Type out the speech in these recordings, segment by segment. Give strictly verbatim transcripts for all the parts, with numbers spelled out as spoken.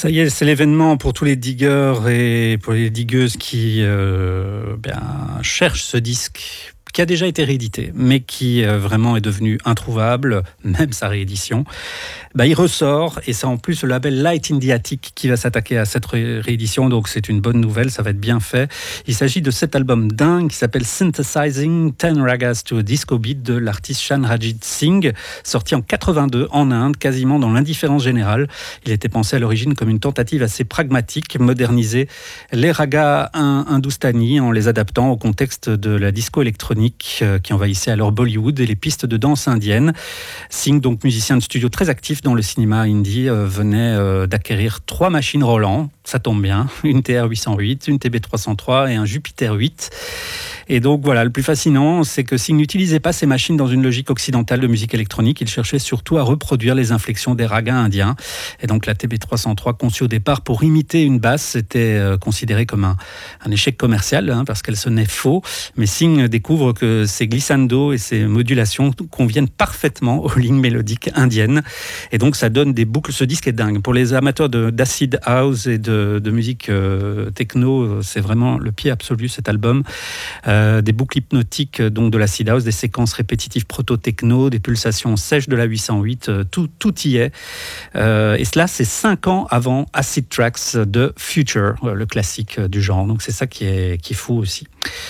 Ça y est, c'est l'événement pour tous les diggers et pour les digueuses qui euh, bien, cherchent ce disque qui a déjà été réédité, mais qui euh, vraiment est devenu introuvable, même sa réédition. Bah, il ressort, et c'est en plus le label Light in the Attic qui va s'attaquer à cette ré- réédition, donc c'est une bonne nouvelle, ça va être bien fait. Il s'agit de cet album dingue qui s'appelle Synthesizing ten Ragas to a Disco Beat de l'artiste Shanrajit Singh, sorti en quatre-vingt-deux en Inde, quasiment dans l'indifférence générale. Il était pensé à l'origine comme une tentative assez pragmatique, moderniser les ragas hindoustani en les adaptant au contexte de la disco électronique qui envahissait alors Bollywood et les pistes de danse indiennes. Singh, donc musicien de studio très actif dans le cinéma indie, euh, venait euh, d'acquérir trois machines Roland, ça tombe bien, une T R huit cent huit, une T B trois cent trois et un Jupiter huit. Et donc voilà, le plus fascinant, c'est que Singh n'utilisait pas ces machines dans une logique occidentale de musique électronique, il cherchait surtout à reproduire les inflexions des ragas indiens. Et donc la T B trois cent trois, conçue au départ pour imiter une basse, était euh, considérée comme un, un échec commercial, hein, parce qu'elle sonnait faux. Mais Singh découvre que ces glissandos et ces modulations conviennent parfaitement aux lignes mélodiques indiennes. Et donc ça donne des boucles, ce disque est dingue. Pour les amateurs de, d'acid house et de, de musique euh, techno, c'est vraiment le pied absolu cet album. Euh, des boucles hypnotiques, donc de l'acid house, des séquences répétitives proto-techno, des pulsations sèches de la huit cent huit, euh, tout, tout y est. Euh, et cela, c'est cinq ans avant Acid Tracks de Future, euh, le classique du genre. Donc c'est ça qui est, qui est fou aussi.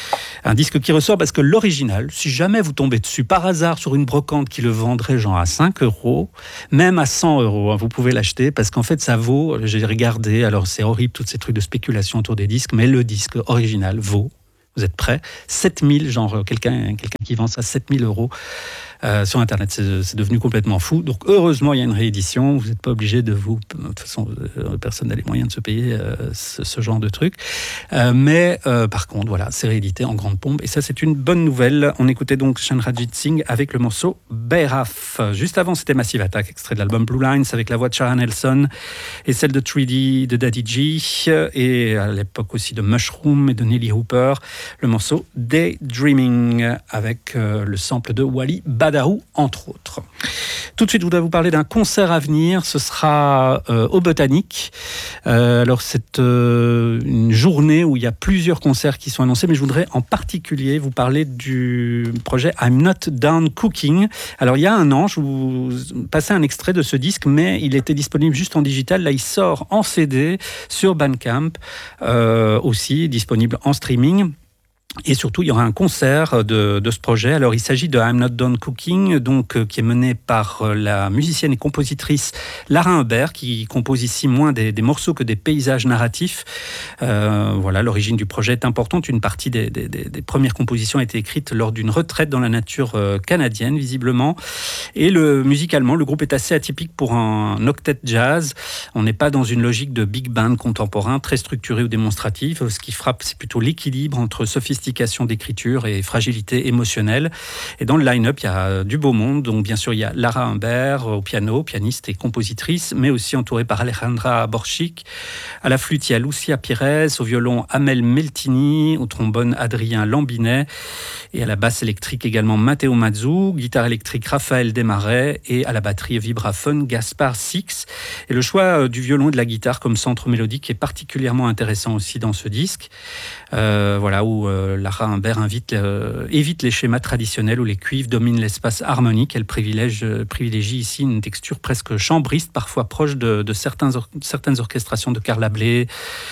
Un disque qui ressort parce que l'original, si jamais vous tombez dessus par hasard sur une brocante qui le vendrait genre à cinq euros, même à cent euros, hein, vous pouvez l'acheter parce qu'en fait ça vaut, j'ai regardé, alors c'est horrible tous ces trucs de spéculation autour des disques, mais le disque original vaut, vous êtes prêts, sept mille, genre quelqu'un, quelqu'un qui vend ça sept mille euros. Euh, sur Internet, c'est, c'est devenu complètement fou. Donc heureusement, il y a une réédition. Vous n'êtes pas obligé de vous... De toute façon, euh, personne n'a les moyens de se payer euh, ce, ce genre de truc. Euh, mais euh, par contre, voilà, c'est réédité en grande pompe. Et ça, c'est une bonne nouvelle. On écoutait donc Shanrajit Singh avec le morceau Bairaf. Juste avant, c'était Massive Attack, extrait de l'album Blue Lines, avec la voix de Shara Nelson et celle de trois D de Daddy G. Et à l'époque aussi de Mushroom et de Nelly Hooper. Le morceau Daydreaming avec euh, le sample de Wally Badawi, entre autres. Tout de suite, je voudrais vous parler d'un concert à venir. Ce sera euh, au Botanique. Euh, alors, c'est euh, une journée où il y a plusieurs concerts qui sont annoncés, mais je voudrais en particulier vous parler du projet I'm Not Done Cooking. Alors, il y a un an, je vous passais un extrait de ce disque, mais il était disponible juste en digital. Là, il sort en C D sur Bandcamp, euh, aussi disponible en streaming. Et surtout, il y aura un concert de, de ce projet. Alors, il s'agit de I'm Not Done Cooking, donc, euh, qui est mené par euh, la musicienne et compositrice Lara Humbert, qui compose ici moins des, des morceaux que des paysages narratifs. Euh, voilà, l'origine du projet est importante. Une partie des, des, des, des premières compositions a été écrite lors d'une retraite dans la nature euh, canadienne, visiblement. Et le, musicalement, le groupe est assez atypique pour un octet jazz. On n'est pas dans une logique de big band contemporain, très structuré ou démonstratif. Ce qui frappe, c'est plutôt l'équilibre entre sophistication d'écriture et fragilité émotionnelle. Et dans le line-up, il y a du beau monde. Donc, bien sûr, il y a Lara Humbert au piano, pianiste et compositrice, mais aussi entourée par Alejandra Borchik. À la flûte, il y a Lucia Pires, au violon Amel Meltini, au trombone Adrien Lambinet, et à la basse électrique également Matteo Mazzu, guitare électrique Raphaël Desmarais, et à la batterie vibraphone Gaspard Six. Et le choix du violon et de la guitare comme centre mélodique est particulièrement intéressant aussi dans ce disque. Euh, voilà, où euh, Lara Humbert invite, euh, évite les schémas traditionnels où les cuivres dominent l'espace harmonique. Elle privilège, euh, privilégie ici une texture presque chambriste, parfois proche de, de certains or- certaines orchestrations de Carla Bley,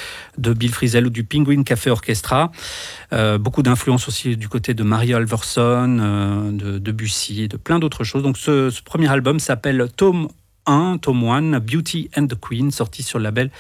de Bill Frisell ou du Penguin Café Orchestra. Euh, beaucoup d'influences aussi du côté de Maria Alverson, euh, de Debussy et de plein d'autres choses. Donc ce, ce premier album s'appelle Tome un, Tome un, Beauty and the Queen, sorti sur le label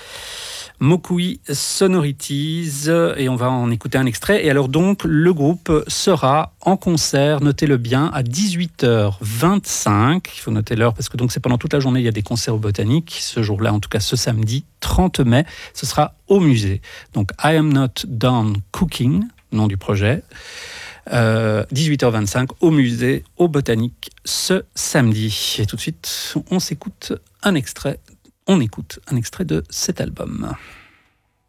Mokui Sonorities, et on va en écouter un extrait. Et alors donc, le groupe sera en concert, notez-le bien, à dix-huit heures vingt-cinq. Il faut noter l'heure parce que donc c'est pendant toute la journée, il y a des concerts au Botanique. Ce jour-là, en tout cas ce samedi trente mai, ce sera au musée. Donc I Am Not Done Cooking, nom du projet. Euh, dix-huit heures vingt-cinq au musée, au Botanique, ce samedi. Et tout de suite, on s'écoute un extrait. On écoute un extrait de cet album.